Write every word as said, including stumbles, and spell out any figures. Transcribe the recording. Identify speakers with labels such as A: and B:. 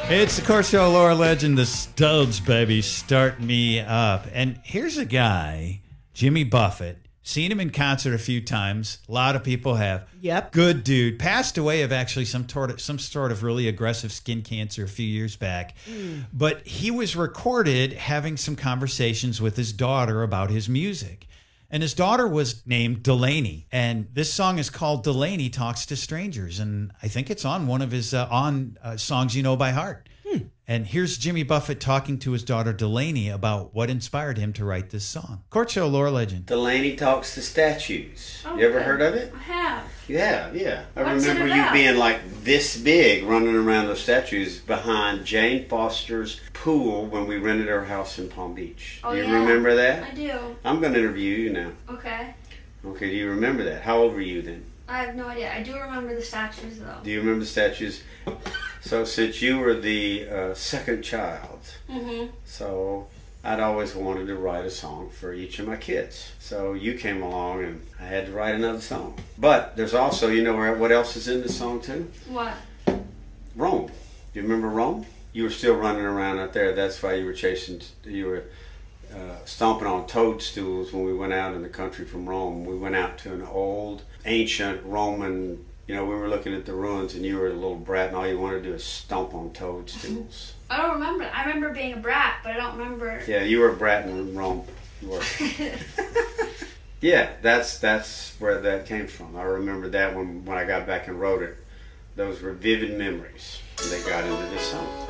A: It's the Court Show, Laura Legend, the Studs, baby, start me up. And here's a guy, Jimmy Buffett. Seen him in concert a few times. A lot of people have.
B: Yep.
A: Good dude. Passed away of actually some sort of, some sort of really aggressive skin cancer a few years back. Mm. But he was recorded having some conversations with his daughter about his music. And his daughter was named Delaney. And this song is called Delaney Talks to Strangers. And I think it's on one of his uh, on uh, songs you know by heart. Hmm. And here's Jimmy Buffett talking to his daughter Delaney about what inspired him to write this song. Court Show, Laura Legend.
C: Delaney Talks to Statues.
D: Oh,
C: you ever
D: okay.
C: heard of it?
D: I have.
C: You have, yeah. I
D: What's it
C: remember you
D: about?
C: being like this big running around those statues behind Jane Foster's pool when we rented our house in Palm Beach.
D: Oh,
C: do you
D: yeah.
C: remember that?
D: I do.
C: I'm going to interview you now.
D: Okay.
C: Okay, do you remember that? How old were you then?
D: I have no idea. I do remember the statues, though.
C: Do you remember the statues? So since you were the uh, second child,
D: Mm-hmm.
C: so I'd always wanted to write a song for each of my kids. So you came along and I had to write another song. But there's also, you know where, what else is in the song too?
D: What?
C: Rome. Do you remember Rome? You were still running around out there. That's why you were chasing, you were uh, stomping on toadstools when we went out in the country from Rome. We went out to an old, ancient Roman, you know, we were looking at the ruins and you were a little brat and all you wanted to do is stomp on toadstools.
D: I don't remember. I remember being a brat, but I don't remember.
C: Yeah, you were a brat in Rome. You were. Yeah, that's that's where that came from. I remember that when, when I got back and wrote it. Those were vivid memories. And they got into this song.